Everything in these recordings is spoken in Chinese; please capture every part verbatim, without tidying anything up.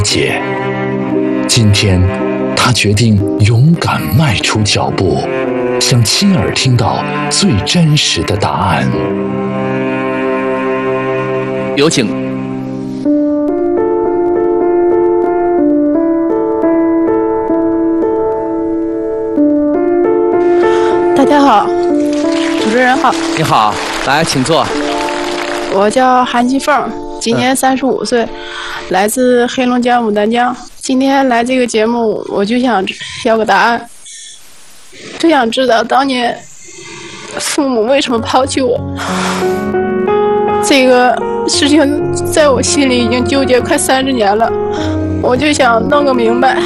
姐。今天，他决定勇敢迈出脚步，想亲耳听到最真实的答案。 有请。 大家好，主持人好。 你好，来，请坐。 我叫韩继凤，今年三十五岁，来自黑龙江牡丹江。今天来这个节目，我就想要个答案，就想知道当年父母为什么抛弃我。这个事情在我心里已经纠结快三十年了，我就想弄个明白。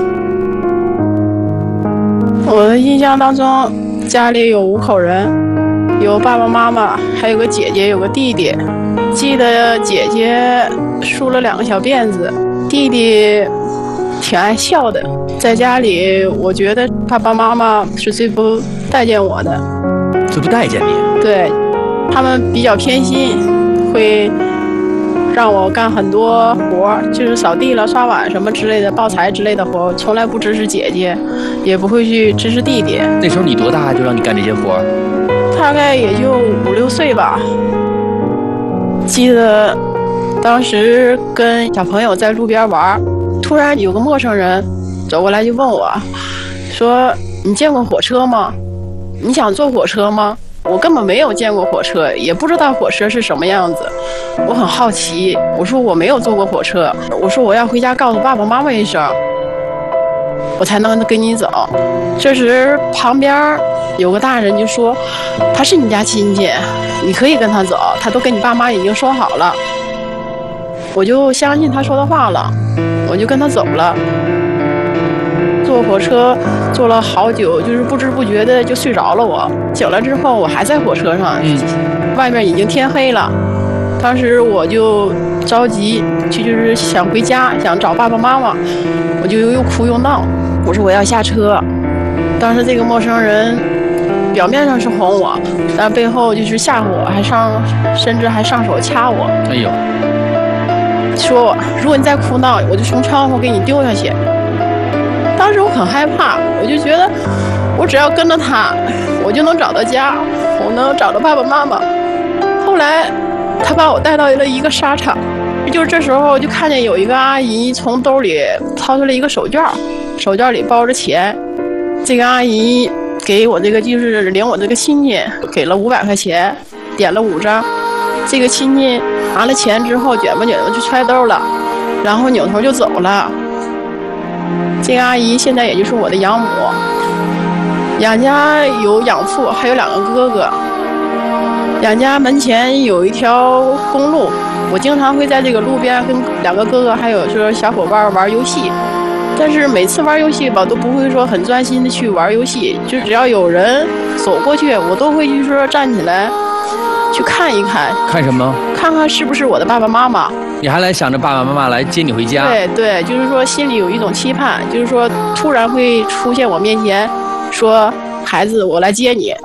我的印象当中，家里有五口人，有爸爸妈妈，还有个姐姐，有个弟弟。记得姐姐梳了两个小辫子，弟弟挺爱笑的。在家里，我觉得爸爸妈妈是最不待见我的， 最不待见你。 对，他们比较偏心，会让我干很多活，就是扫地了、刷碗什么之类的、抱柴之类的活，从来不支持姐姐，也不会去支持弟弟。 那时候你多大就让你干这些活？ 大概也就五六岁吧。记得当时跟小朋友在路边玩，突然有个陌生人走过来就问我，说：“你见过火车吗？你想坐火车吗？”我根本没有见过火车，也不知道火车是什么样子。我很好奇，我说我没有坐过火车，我说我要回家告诉爸爸妈妈一声，我才能跟你走。这时旁边有个大人就说，他是你家亲戚，你可以跟他走，他都跟你爸妈已经说好了。我就相信他说的话了，我就跟他走了。坐火车坐了好久，就是不知不觉的就睡着了。我醒了之后，我还在火车上，嗯、外面已经天黑了。当时我就着急，去就是想回家，想找爸爸妈妈，我就又哭又闹，我说我要下车。当时这个陌生人表面上是哄我，但背后就是吓唬我，还上甚至还上手掐我。 哎呦！ 说我如果你再哭闹，我就从窗户给你丢下去。当时我很害怕，我就觉得我只要跟着他，我就能找到家，我能找到爸爸妈妈。后来他把我带到了一个沙场，就是这时候就看见有一个阿姨从兜里掏出了一个手绢，手绢里包着钱。这个阿姨给我这个就是领我这个亲戚给了五百块钱，点了五张。这个亲戚拿了钱之后卷吧卷吧就揣兜了，然后扭头就走了。这个阿姨现在也就是我的养母，养家有养父，还有两个哥哥。养家门前有一条公路，我经常会在这个路边跟两个哥哥还有说小伙伴玩游戏。但是每次玩游戏吧，都不会说很专心的去玩游戏，就只要有人走过去，我都会去说站起来去看一看。 看什么？ 看看是不是我的爸爸妈妈。 你还来想着爸爸妈妈来接你回家？ 对对，就是说心里有一种期盼，就是说突然会出现我面前，说孩子，我来接你。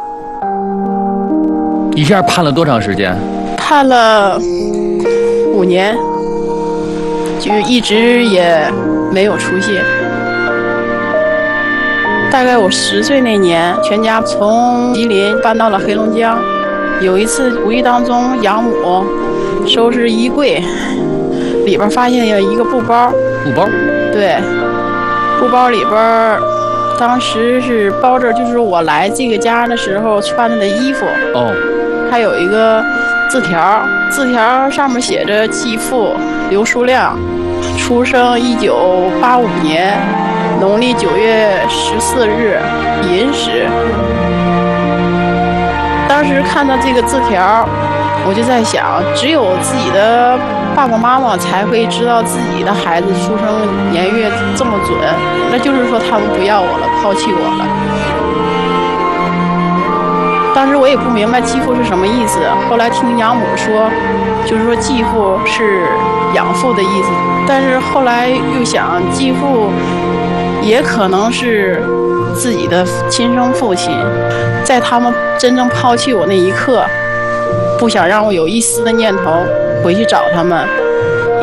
一下盼了多长时间？ 盼了五年，就一直也没有出现。大概我十岁那年，全家从吉林搬到了黑龙江。有一次无意当中，养母收拾衣柜，里边发现有一个布包。 布包？对， 布包里边当时是包着就是我来这个家的时候穿的衣服。 哦。 还有一个字条，字条上面写着继父刘书亮，出生一九八五年农历九月十四日寅时。当时看到这个字条，我就在想，只有自己的爸爸妈妈才会知道自己的孩子出生年月这么准，那就是说他们不要我了，抛弃我了。当时我也不明白继父是什么意思，后来听养母说，就是说继父是养父的意思。但是后来又想，继父也可能是自己的亲生父亲，在他们真正抛弃我那一刻，不想让我有一丝的念头回去找他们。